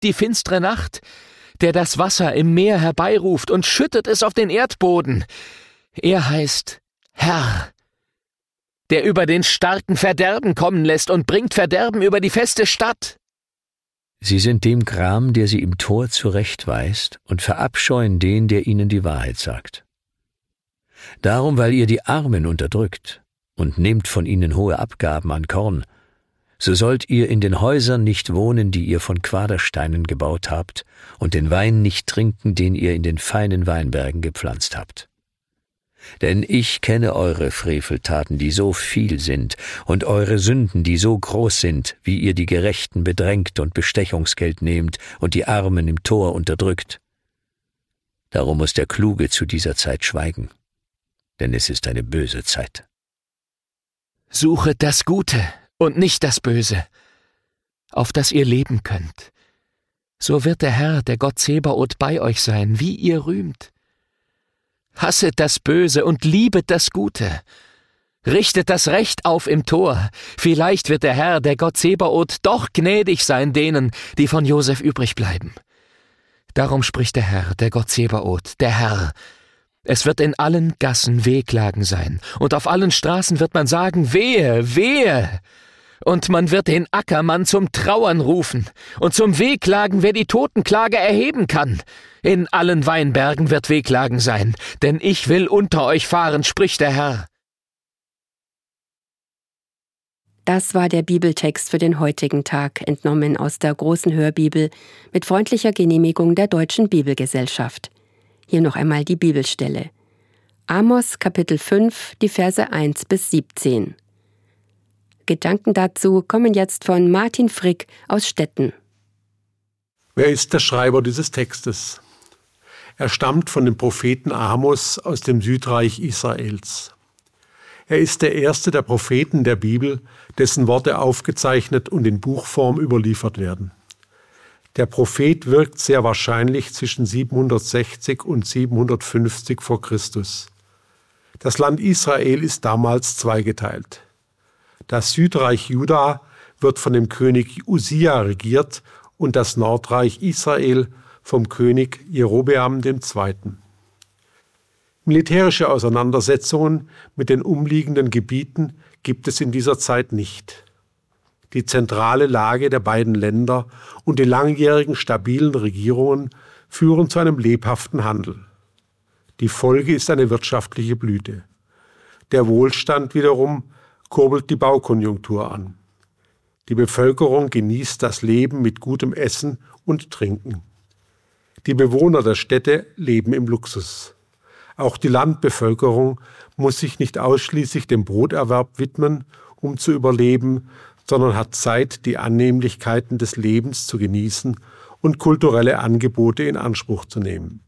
die finstere Nacht, der das Wasser im Meer herbeiruft und schüttet es auf den Erdboden. Er heißt Herr, der über den Starken Verderben kommen lässt und bringt Verderben über die feste Stadt. Sie sind dem Gram, der sie im Tor zurechtweist, und verabscheuen den, der ihnen die Wahrheit sagt. Darum, weil ihr die Armen unterdrückt und nehmt von ihnen hohe Abgaben an Korn, so sollt ihr in den Häusern nicht wohnen, die ihr von Quadersteinen gebaut habt, und den Wein nicht trinken, den ihr in den feinen Weinbergen gepflanzt habt. Denn ich kenne eure Freveltaten, die so viel sind, und eure Sünden, die so groß sind, wie ihr die Gerechten bedrängt und Bestechungsgeld nehmt und die Armen im Tor unterdrückt. Darum muss der Kluge zu dieser Zeit schweigen, denn es ist eine böse Zeit. Suchet das Gute und nicht das Böse, auf das ihr leben könnt. So wird der Herr, der Gott Zebaoth, bei euch sein, wie ihr rühmt. Hasset das Böse und liebet das Gute. Richtet das Recht auf im Tor. Vielleicht wird der Herr, der Gott Zebaoth, doch gnädig sein denen, die von Josef übrig bleiben. Darum spricht der Herr, der Gott Zebaoth, der Herr: Es wird in allen Gassen Wehklagen sein, und auf allen Straßen wird man sagen: Wehe, wehe! Und man wird den Ackermann zum Trauern rufen und zum Wehklagen, wer die Totenklage erheben kann. In allen Weinbergen wird Wehklagen sein, denn ich will unter euch fahren, spricht der Herr. Das war der Bibeltext für den heutigen Tag, entnommen aus der Großen Hörbibel mit freundlicher Genehmigung der Deutschen Bibelgesellschaft. Hier noch einmal die Bibelstelle. Amos Kapitel 5, die Verse 1 bis 17. Gedanken dazu kommen jetzt von Martin Frick aus Stetten. Wer ist der Schreiber dieses Textes? Er stammt von dem Propheten Amos aus dem Südreich Israels. Er ist der erste der Propheten der Bibel, dessen Worte aufgezeichnet und in Buchform überliefert werden. Der Prophet wirkt sehr wahrscheinlich zwischen 760 und 750 vor Christus. Das Land Israel ist damals zweigeteilt. Das Südreich Juda wird von dem König Usia regiert und das Nordreich Israel vom König Jerobeam II. Militärische Auseinandersetzungen mit den umliegenden Gebieten gibt es in dieser Zeit nicht. Die zentrale Lage der beiden Länder und die langjährigen stabilen Regierungen führen zu einem lebhaften Handel. Die Folge ist eine wirtschaftliche Blüte. Der Wohlstand wiederum kurbelt die Baukonjunktur an. Die Bevölkerung genießt das Leben mit gutem Essen und Trinken. Die Bewohner der Städte leben im Luxus. Auch die Landbevölkerung muss sich nicht ausschließlich dem Broterwerb widmen, um zu überleben, sondern hat Zeit, die Annehmlichkeiten des Lebens zu genießen und kulturelle Angebote in Anspruch zu nehmen.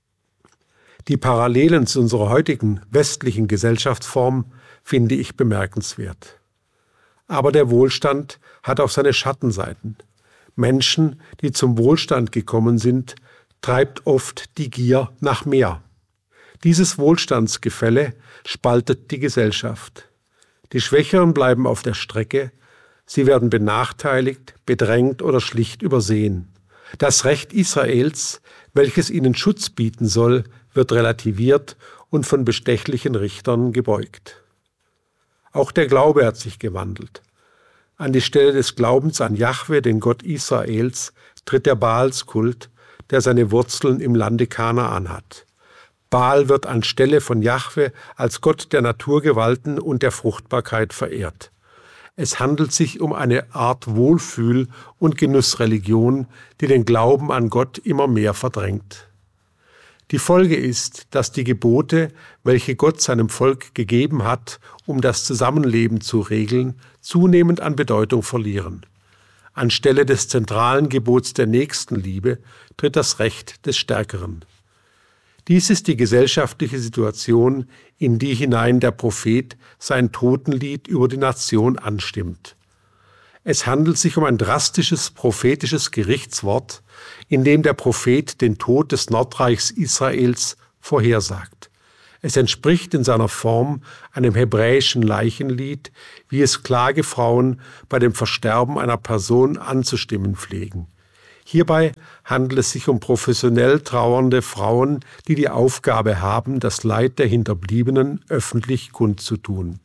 Die Parallelen zu unserer heutigen westlichen Gesellschaftsform finde ich bemerkenswert. Aber der Wohlstand hat auch seine Schattenseiten. Menschen, die zum Wohlstand gekommen sind, treibt oft die Gier nach mehr. Dieses Wohlstandsgefälle spaltet die Gesellschaft. Die Schwächeren bleiben auf der Strecke, sie werden benachteiligt, bedrängt oder schlicht übersehen. Das Recht Israels, welches ihnen Schutz bieten soll, wird relativiert und von bestechlichen Richtern gebeugt. Auch der Glaube hat sich gewandelt. An die Stelle des Glaubens an Jahwe, den Gott Israels, tritt der Baalskult, der seine Wurzeln im Lande Kanaan hat. Baal wird anstelle von Jahwe als Gott der Naturgewalten und der Fruchtbarkeit verehrt. Es handelt sich um eine Art Wohlfühl- und Genussreligion, die den Glauben an Gott immer mehr verdrängt. Die Folge ist, dass die Gebote, welche Gott seinem Volk gegeben hat, um das Zusammenleben zu regeln, zunehmend an Bedeutung verlieren. Anstelle des zentralen Gebots der Nächstenliebe tritt das Recht des Stärkeren. Dies ist die gesellschaftliche Situation, in die hinein der Prophet sein Totenlied über die Nation anstimmt. Es handelt sich um ein drastisches prophetisches Gerichtswort, in dem der Prophet den Tod des Nordreichs Israels vorhersagt. Es entspricht in seiner Form einem hebräischen Leichenlied, wie es Klagefrauen bei dem Versterben einer Person anzustimmen pflegen. Hierbei handelt es sich um professionell trauernde Frauen, die die Aufgabe haben, das Leid der Hinterbliebenen öffentlich kundzutun.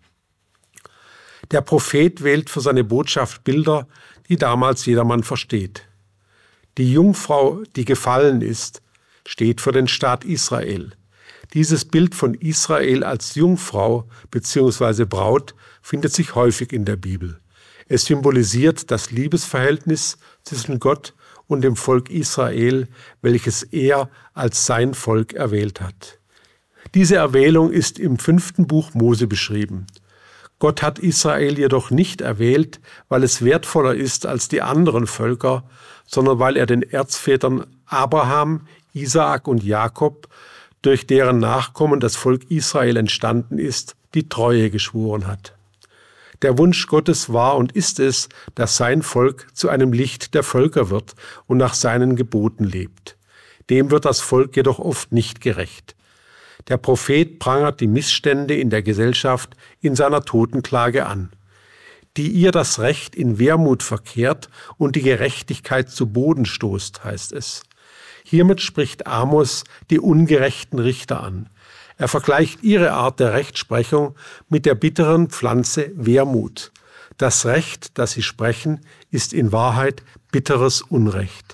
Der Prophet wählt für seine Botschaft Bilder, die damals jedermann versteht. Die Jungfrau, die gefallen ist, steht für den Staat Israel. Dieses Bild von Israel als Jungfrau bzw. Braut findet sich häufig in der Bibel. Es symbolisiert das Liebesverhältnis zwischen Gott und dem Volk Israel, welches er als sein Volk erwählt hat. Diese Erwählung ist im 5. Buch Mose beschrieben. Gott hat Israel jedoch nicht erwählt, weil es wertvoller ist als die anderen Völker, sondern weil er den Erzvätern Abraham, Isaak und Jakob, durch deren Nachkommen das Volk Israel entstanden ist, die Treue geschworen hat. Der Wunsch Gottes war und ist es, dass sein Volk zu einem Licht der Völker wird und nach seinen Geboten lebt. Dem wird das Volk jedoch oft nicht gerecht. Der Prophet prangert die Missstände in der Gesellschaft in seiner Totenklage an, die ihr das Recht in Wermut verkehrt und die Gerechtigkeit zu Boden stoßt, heißt es. Hiermit spricht Amos die ungerechten Richter an. Er vergleicht ihre Art der Rechtsprechung mit der bitteren Pflanze Wermut. Das Recht, das sie sprechen, ist in Wahrheit bitteres Unrecht.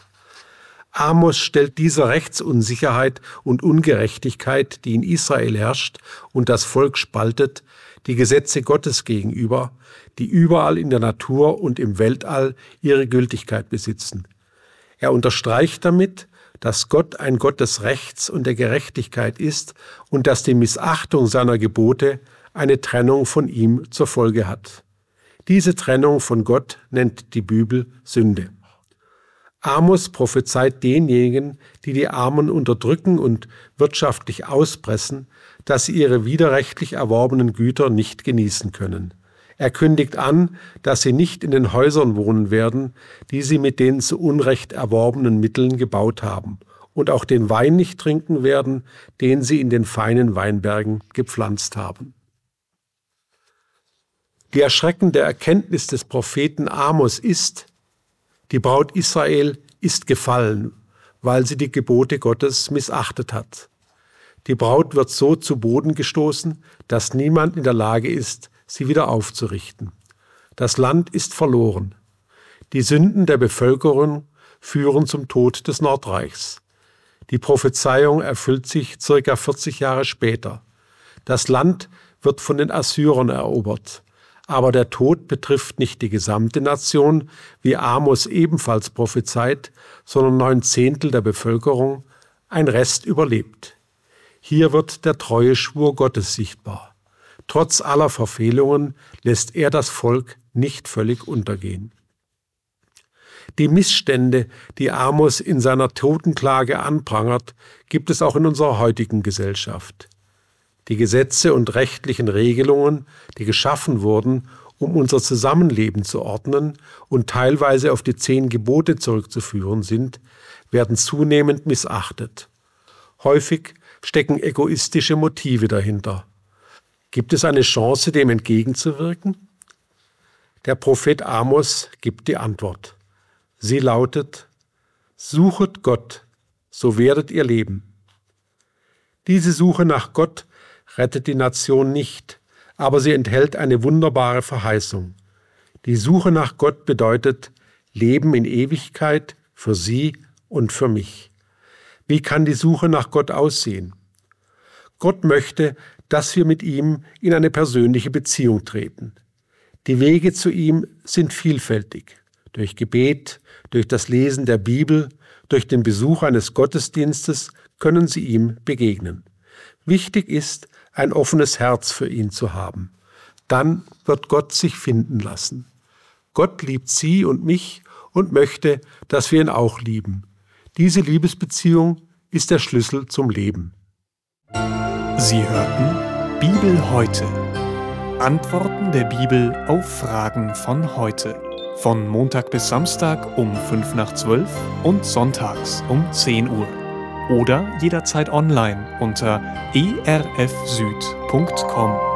Amos stellt dieser Rechtsunsicherheit und Ungerechtigkeit, die in Israel herrscht und das Volk spaltet, die Gesetze Gottes gegenüber, die überall in der Natur und im Weltall ihre Gültigkeit besitzen. Er unterstreicht damit, dass Gott ein Gott des Rechts und der Gerechtigkeit ist und dass die Missachtung seiner Gebote eine Trennung von ihm zur Folge hat. Diese Trennung von Gott nennt die Bibel Sünde. Amos prophezeit denjenigen, die die Armen unterdrücken und wirtschaftlich auspressen, dass sie ihre widerrechtlich erworbenen Güter nicht genießen können. Er kündigt an, dass sie nicht in den Häusern wohnen werden, die sie mit den zu Unrecht erworbenen Mitteln gebaut haben, und auch den Wein nicht trinken werden, den sie in den feinen Weinbergen gepflanzt haben. Die erschreckende Erkenntnis des Propheten Amos ist: Die Braut Israel ist gefallen, weil sie die Gebote Gottes missachtet hat. Die Braut wird so zu Boden gestoßen, dass niemand in der Lage ist, sie wieder aufzurichten. Das Land ist verloren. Die Sünden der Bevölkerung führen zum Tod des Nordreichs. Die Prophezeiung erfüllt sich ca. 40 Jahre später. Das Land wird von den Assyrern erobert. Aber der Tod betrifft nicht die gesamte Nation, wie Amos ebenfalls prophezeit, sondern 9/10 der Bevölkerung, ein Rest überlebt. Hier wird der Treueschwur Gottes sichtbar. Trotz aller Verfehlungen lässt er das Volk nicht völlig untergehen. Die Missstände, die Amos in seiner Totenklage anprangert, gibt es auch in unserer heutigen Gesellschaft. Die Gesetze und rechtlichen Regelungen, die geschaffen wurden, um unser Zusammenleben zu ordnen und teilweise auf die 10 Gebote zurückzuführen sind, werden zunehmend missachtet. Häufig stecken egoistische Motive dahinter. Gibt es eine Chance, dem entgegenzuwirken? Der Prophet Amos gibt die Antwort. Sie lautet: Suchet Gott, so werdet ihr leben. Diese Suche nach Gott rettet die Nation nicht, aber sie enthält eine wunderbare Verheißung. Die Suche nach Gott bedeutet Leben in Ewigkeit für sie und für mich. Wie kann die Suche nach Gott aussehen? Gott möchte, dass wir mit ihm in eine persönliche Beziehung treten. Die Wege zu ihm sind vielfältig. Durch Gebet, durch das Lesen der Bibel, durch den Besuch eines Gottesdienstes können Sie ihm begegnen. Wichtig ist, ein offenes Herz für ihn zu haben. Dann wird Gott sich finden lassen. Gott liebt Sie und mich und möchte, dass wir ihn auch lieben. Diese Liebesbeziehung ist der Schlüssel zum Leben. Sie hörten Bibel heute. Antworten der Bibel auf Fragen von heute. Von Montag bis Samstag um 11:55 und sonntags um 10 Uhr. Oder jederzeit online unter erfsüd.com.